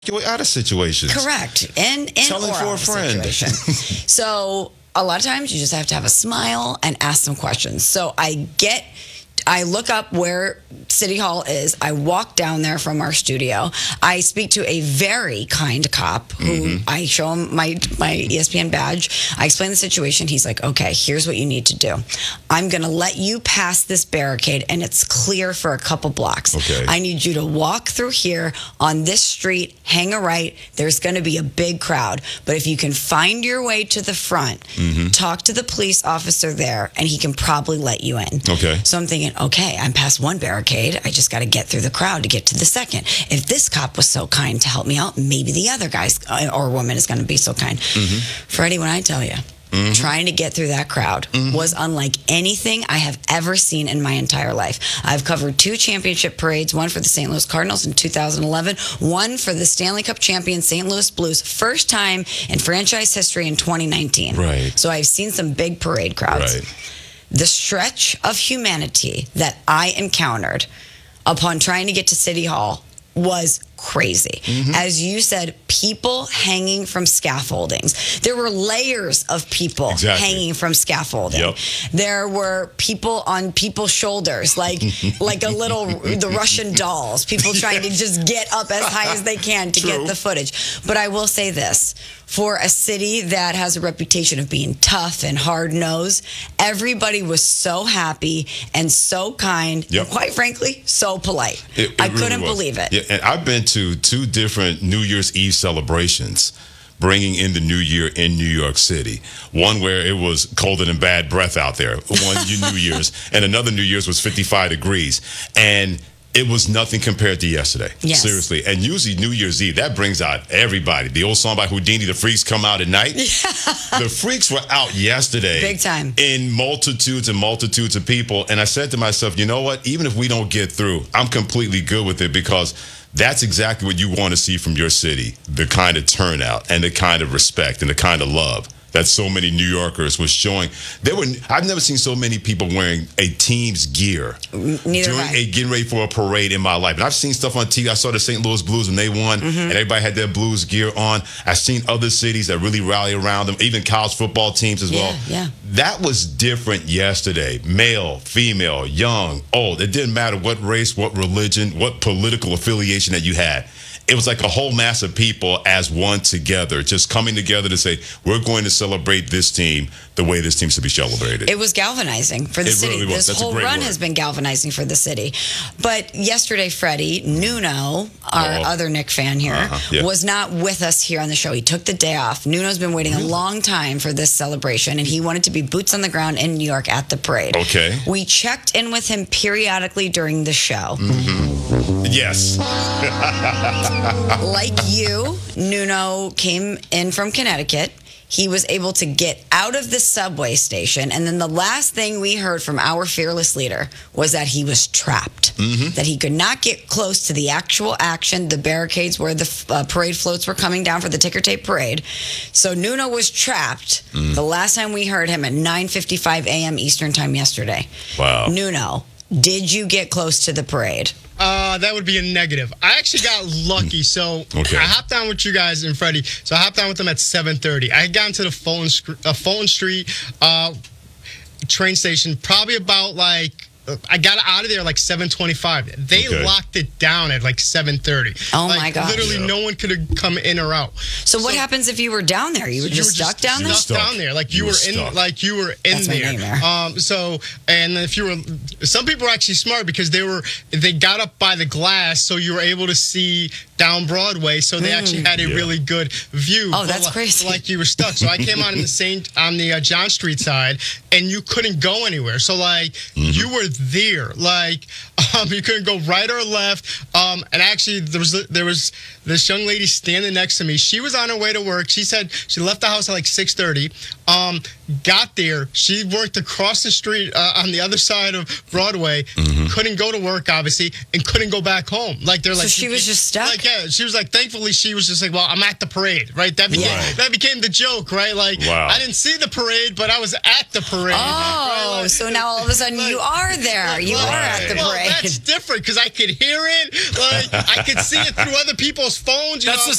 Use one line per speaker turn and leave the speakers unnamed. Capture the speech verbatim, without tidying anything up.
your way out of situations.
Correct. In, in
Telling
or
for a
out of
friend.
situation. So a lot of times you just have to have a smile and ask some questions. So I get... I look up where City Hall is. I walk down there from our studio. I speak to a very kind cop who mm-hmm. I show him my, my E S P N badge. I explain the situation. He's like, okay, here's what you need to do. I'm going to let you pass this barricade, and it's clear for a couple blocks.
Okay.
I need you to walk through here on this street, hang a right. There's going to be a big crowd. But if you can find your way to the front, mm-hmm. talk to the police officer there, and he can probably let you in.
Okay.
So I'm thinking, okay, I'm past one barricade. I just got to get through the crowd to get to the second. If this cop was so kind to help me out, maybe the other guy or woman is going to be so kind. Mm-hmm. Freddie, when I tell you, mm-hmm. trying to get through that crowd mm-hmm. was unlike anything I have ever seen in my entire life. I've covered two championship parades, one for the Saint Louis Cardinals in two thousand eleven, one for the Stanley Cup champion Saint Louis Blues, first time in franchise history in twenty nineteen.
Right.
So I've seen some big parade crowds.
Right.
The stretch of humanity that I encountered upon trying to get to City Hall was crazy. Mm-hmm. As you said, people hanging from scaffoldings. There were layers of people
exactly.
hanging from scaffolding.
Yep.
There were people on people's shoulders, like like a little, the Russian dolls. People trying to just get up as high as they can to
True.
get the footage. But I will say this. For a city that has a reputation of being tough and hard-nosed, everybody was so happy and so kind,
yep.
and quite frankly, so polite.
It, it
I
really
couldn't
was.
believe it.
Yeah, and I've been to two different New Year's Eve celebrations, bringing in the new year in New York City. One where it was colder than bad breath out there, one New Year's, and another New Year's was fifty-five degrees. And it was nothing compared to yesterday.
Yes.
Seriously. And usually New Year's Eve, that brings out everybody. The old song by Houdini, the freaks come out at night. Yeah. The freaks were out yesterday.
Big time.
In multitudes and multitudes of people. And I said to myself, you know what? Even if we don't get through, I'm completely good with it, because that's exactly what you want to see from your city. The kind of turnout and the kind of respect and the kind of love that so many New Yorkers was showing. They were. I've never seen so many people wearing a team's gear
Neither
during a getting ready for a parade in my life. And I've seen stuff on T V. I saw the Saint Louis Blues when they won, mm-hmm. and everybody had their Blues gear on. I've seen other cities that really rally around them, even college football teams as
yeah,
well.
Yeah.
That was different yesterday. Male, female, young, old. It didn't matter what race, what religion, what political affiliation that you had. It was like a whole mass of people as one together, just coming together to say, we're going to celebrate this team the way this team should be celebrated.
It was galvanizing for the
it
city.
Really was.
This
That's
whole
a great
run
word.
has been galvanizing for the city. But yesterday, Freddie, Nuno, our
oh.
other Knick fan here,
uh-huh. yeah.
was not with us here on the show. He took the day off. Nuno's been waiting really? a long time for this celebration, and he wanted to be boots on the ground in New York at the parade.
Okay.
We checked in with him periodically during the show.
Mm-hmm. Yes.
Like you, Nuno came in from Connecticut. He was able to get out of the subway station, and then the last thing we heard from our fearless leader was that he was trapped, mm-hmm. that he could not get close to the actual action, the barricades where the uh, parade floats were coming down for the ticker tape parade. So Nuno was trapped mm. the last time we heard him at nine fifty-five a.m. Eastern time yesterday.
Wow.
Nuno, did you get close to the parade?
Uh, that would be a negative. I actually got lucky. So
okay.
I hopped on with you guys and Freddie. So I hopped on with them at seven thirty. I had gotten to the Fulton, uh, Fulton Street uh, train station probably about like, I got out of there like seven twenty-five. They
okay.
locked it down at like seven thirty.
Oh,
like,
my gosh.
Literally
yeah.
no one could have come in or out.
So, so what happens if you were down there? You were
you
just
were
stuck
just
down there?
Stuck,
stuck
down there. Like you,
you
were,
were
in like you were in
That's my
there.
nightmare.
Um so and if you were some people were actually smart because they were they got up by the glass so you were able to see down Broadway, so they mm. actually had a
yeah.
really good view.
Oh, that's
like,
crazy.
Like you were stuck. So I came on in the Saint on the uh, John Street side, and you couldn't go anywhere. So like mm-hmm. you were there, like um, you couldn't go right or left. Um, and actually there was there was this young lady standing next to me. She was on her way to work. She said she left the house at like six thirty. Um, got there. She worked across the street uh, on the other side of Broadway. Mm-hmm. Couldn't go to work, obviously, and couldn't go back home. Like they're
so
like
she was just stuck.
Like, yeah, she was like, thankfully, she was just like, well, I'm at the parade, right? That became,
yeah.
that became the joke, right? Like,
wow.
I didn't see the parade, but I was at the parade.
Oh,
right? Like,
so now all of a sudden
like,
you are there. You
Well,
were at the
well,
parade.
that's different because I could hear it. Like I could see it through other people's phones. You
That's
know?
the